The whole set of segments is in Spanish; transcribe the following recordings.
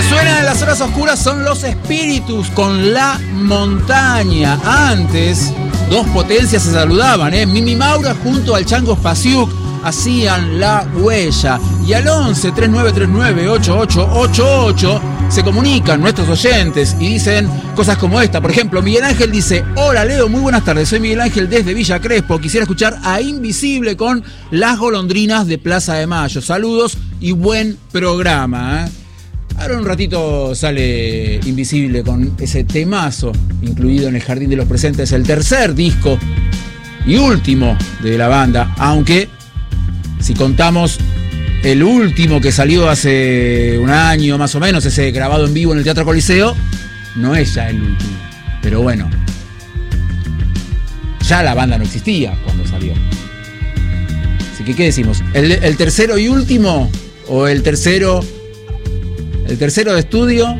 que suenan en las horas oscuras son Los Espíritus con La Montaña. Antes, dos potencias se saludaban, Mimi Maura junto al Chango Spasiuk hacían La Huella. Y al 11 3939 8888 se comunican nuestros oyentes y dicen cosas como esta. Por ejemplo, Miguel Ángel dice: hola Leo, muy buenas tardes, soy Miguel Ángel desde Villa Crespo. Quisiera escuchar a Invisible con Las Golondrinas de Plaza de Mayo. Saludos y buen programa. Ahora un ratito sale Invisible con ese temazo incluido en El Jardín de los Presentes, el tercer disco y último de la banda, aunque si contamos el último que salió hace un año más o menos, ese grabado en vivo en el Teatro Coliseo, no es ya el último. Pero bueno, ya la banda no existía cuando salió. Así que, ¿qué decimos? ¿El tercero y último? ¿O el tercero de estudio?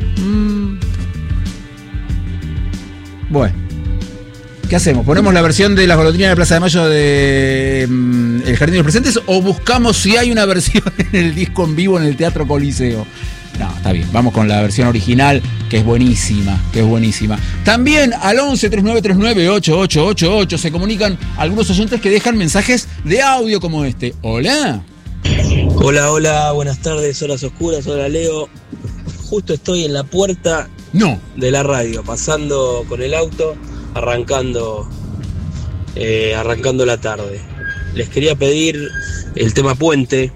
Bueno, ¿qué hacemos? ¿Ponemos la versión de Las Golondrinas de Plaza de Mayo de El Jardín de los Presentes o buscamos si hay una versión en el disco en vivo en el Teatro Coliseo? No, está bien, vamos con la versión original, que es buenísima, También al 11 3939 8888 se comunican algunos oyentes que dejan mensajes de audio como este. Hola. Hola, buenas tardes, horas oscuras, hola Leo. Justo estoy en la puerta de la radio, pasando con el auto, arrancando la tarde. Les quería pedir el tema Puente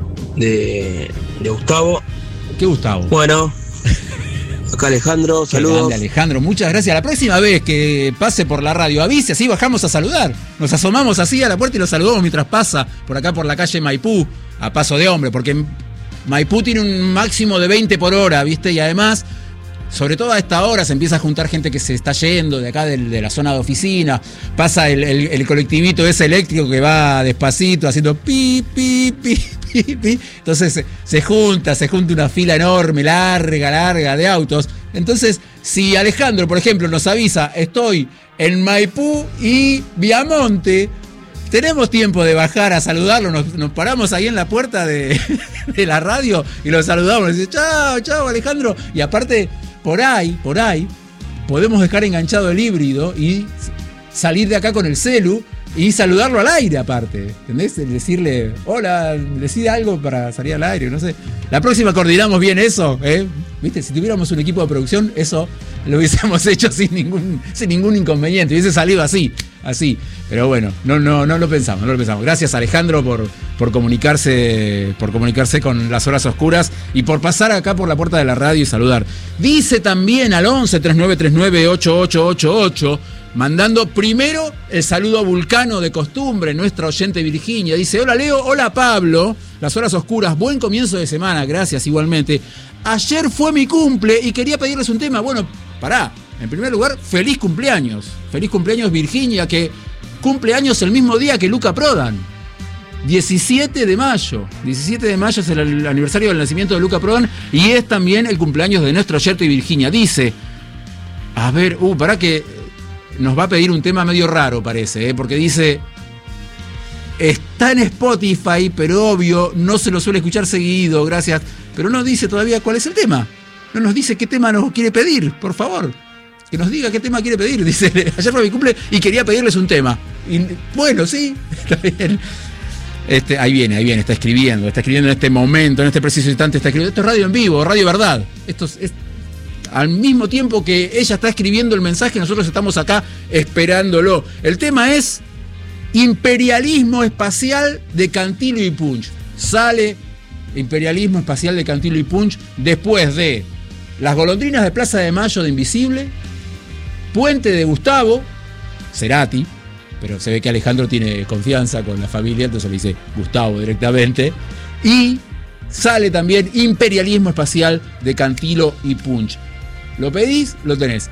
de Gustavo. ¿Qué Gustavo? Bueno, acá Alejandro, saludos. Grande, Alejandro, muchas gracias. La próxima vez que pase por la radio, avise, así bajamos a saludar. Nos asomamos así a la puerta y lo saludamos mientras pasa por acá por la calle Maipú, a paso de hombre, porque Maipú tiene un máximo de 20 por hora, ¿viste? Y además, sobre todo a esta hora, se empieza a juntar gente que se está yendo de acá de la zona de oficina. Pasa el colectivito ese eléctrico que va despacito, haciendo pi, pi, pi, pi, pi. Entonces se junta una fila enorme, larga de autos. Entonces, si Alejandro, por ejemplo, nos avisa, estoy en Maipú y Viamonte, tenemos tiempo de bajar a saludarlo, nos paramos ahí en la puerta de la radio y lo saludamos. Y dice, chao Alejandro. Y aparte, por ahí, podemos dejar enganchado el híbrido y salir de acá con el celu y saludarlo al aire aparte. ¿Entendés? Decirle, hola, decide algo para salir al aire, no sé. La próxima coordinamos bien eso, ¿Viste? Si tuviéramos un equipo de producción, eso lo hubiésemos hecho sin ningún inconveniente. Hubiese salido así. Pero bueno, no lo pensamos. Gracias Alejandro por comunicarse con las horas oscuras y por pasar acá por la puerta de la radio y saludar. Dice también al 11 3939 8888, mandando primero el saludo a Vulcano de costumbre, nuestra oyente Virginia. Dice: hola Leo, hola Pablo, las horas oscuras, buen comienzo de semana, gracias igualmente. Ayer fue mi cumple y quería pedirles un tema. Bueno, pará. En primer lugar, feliz cumpleaños. Feliz cumpleaños Virginia, que cumple años el mismo día que Luca Prodan. 17 de mayo. 17 de mayo es el aniversario del nacimiento de Luca Prodan y es también el cumpleaños de nuestro oyente Virginia. Dice, a ver, pará que nos va a pedir un tema medio raro, parece, porque dice, está en Spotify, pero obvio, no se lo suele escuchar seguido, gracias. Pero no dice todavía cuál es el tema. No nos dice qué tema nos quiere pedir, por favor. Que nos diga qué tema quiere pedir. Dice, ayer fue mi cumple y quería pedirles un tema. Y, bueno, sí, está bien. Ahí viene, está escribiendo en este momento, en este preciso instante está escribiendo. Esto es radio en vivo, radio verdad. Esto es al mismo tiempo que ella está escribiendo el mensaje, nosotros estamos acá esperándolo. El tema es Imperialismo Espacial de Cantilo y Punch. Sale Imperialismo Espacial de Cantilo y Punch después de Las Golondrinas de Plaza de Mayo de Invisible, Puente de Gustavo, Cerati, pero se ve que Alejandro tiene confianza con la familia, entonces le dice Gustavo directamente, y sale también Imperialismo Espacial de Cantilo y Punch. ¿Lo pedís? Lo tenés.